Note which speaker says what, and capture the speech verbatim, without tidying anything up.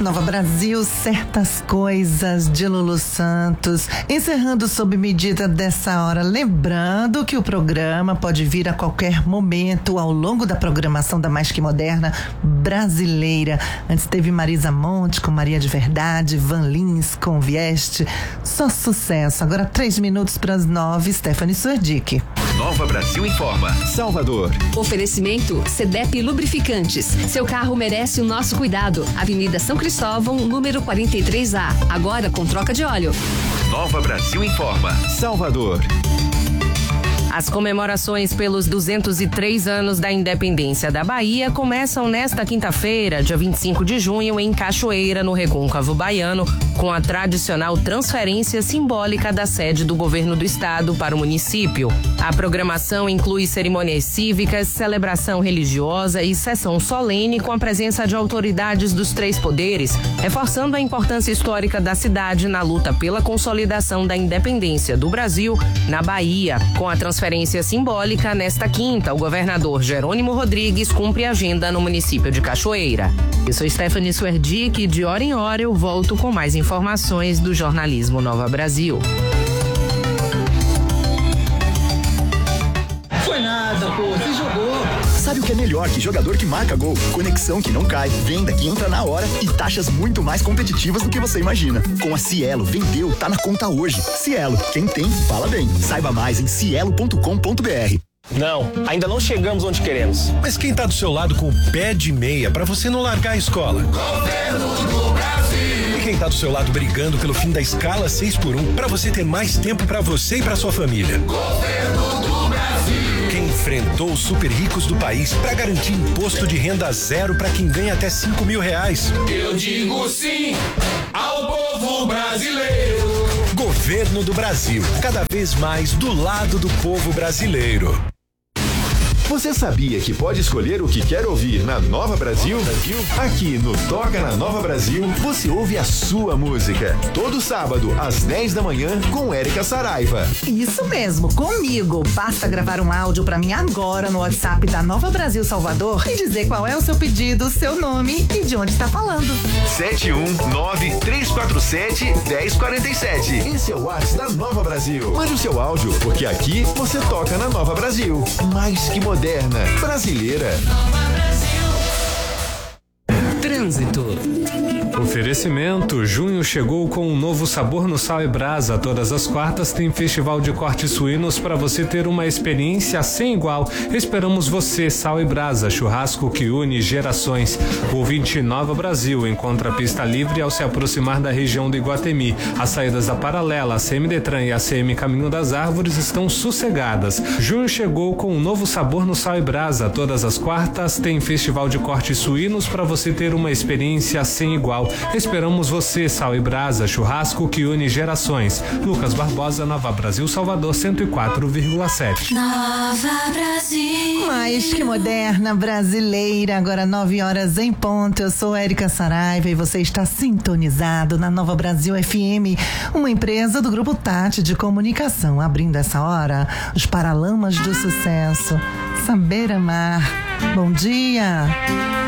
Speaker 1: Nova Brasil, Certas Coisas, de Lulu Santos, encerrando sob medida dessa hora, lembrando que o programa pode vir a qualquer momento ao longo da programação da Mais Que Moderna brasileira. Antes teve Marisa Monte com Maria de Verdade, Van Lins com Vieste, só sucesso. Agora três minutos para as nove, Stephanie Suerdick.
Speaker 2: Nova Brasil informa. Salvador.
Speaker 3: Oferecimento Cedep Lubrificantes. Seu carro merece o nosso cuidado. Avenida São Cristóvão, número quarenta e três A. Agora com troca de óleo.
Speaker 2: Nova Brasil informa. Salvador.
Speaker 4: As comemorações pelos duzentos e três anos da independência da Bahia começam nesta quinta-feira, dia vinte e cinco de junho, em Cachoeira, no Recôncavo Baiano, com a tradicional transferência simbólica da sede do governo do estado para o município. A programação inclui cerimônias cívicas, celebração religiosa e sessão solene com a presença de autoridades dos três poderes, reforçando a importância histórica da cidade na luta pela consolidação da independência do Brasil na Bahia. Com a transferência Transferência simbólica, nesta quinta, o governador Jerônimo Rodrigues cumpre agenda no município de Cachoeira. Eu sou Stephanie Suerdick e de hora em hora eu volto com mais informações do jornalismo Nova Brasil.
Speaker 5: Foi nada, pô, você jogou.
Speaker 6: Sabe o que é melhor que jogador que marca gol? Conexão que não cai, venda que entra na hora e taxas muito mais competitivas do que você imagina. Com a Cielo, vendeu, tá na conta hoje. Cielo, quem tem, fala bem. Saiba mais em cielo ponto com ponto br.
Speaker 7: Não, ainda não chegamos onde queremos.
Speaker 8: Mas quem tá do seu lado com o pé de meia pra você não largar a escola?
Speaker 9: Governo do Brasil.
Speaker 8: E quem tá do seu lado brigando pelo fim da escala seis por um pra você ter mais tempo pra você e pra sua família?
Speaker 9: Governo do Brasil.
Speaker 8: Quem enfrentou os super ricos do país para garantir imposto de renda zero para quem ganha até cinco mil reais.
Speaker 9: Eu digo sim ao povo brasileiro.
Speaker 8: Governo do Brasil, cada vez mais do lado do povo brasileiro.
Speaker 2: Você sabia que pode escolher o que quer ouvir na Nova Brasil? Aqui no Toca na Nova Brasil, você ouve a sua música. Todo sábado, às dez da manhã, com Érica Saraiva.
Speaker 1: Isso mesmo, comigo. Basta gravar um áudio pra mim agora no WhatsApp da Nova Brasil Salvador e dizer qual é o seu pedido, seu nome e de onde está falando.
Speaker 2: sete um nove, três quatro sete, um zero quatro sete. Esse é o WhatsApp da Nova Brasil. Mande o seu áudio, porque aqui você toca na Nova Brasil. Mais que moderna, brasileira.
Speaker 10: Trânsito. Oferecimento, junho chegou com um novo sabor no Sal e Brasa. Todas as quartas tem festival de cortes suínos para você ter uma experiência sem igual. Esperamos você, Sal e Brasa, churrasco que une gerações. O vinte Nova Brasil encontra pista livre ao se aproximar da região do Iguatemi. As saídas da Paralela, a C M Detran e a C M Caminho das Árvores estão sossegadas. Junho chegou com um novo sabor no Sal e Brasa. Todas as quartas tem festival de cortes suínos para você ter uma experiência sem igual. Esperamos você, Sal e Brasa, churrasco que une gerações. Lucas Barbosa, Nova Brasil, Salvador, cento e quatro vírgula sete.
Speaker 1: Nova Brasil. Mais que moderna, brasileira. Agora nove horas em ponto. Eu sou Érica Saraiva e você está sintonizado na Nova Brasil F M, uma empresa do Grupo Tati de Comunicação. Abrindo essa hora, os Paralamas do Sucesso. Saber Amar. Bom dia.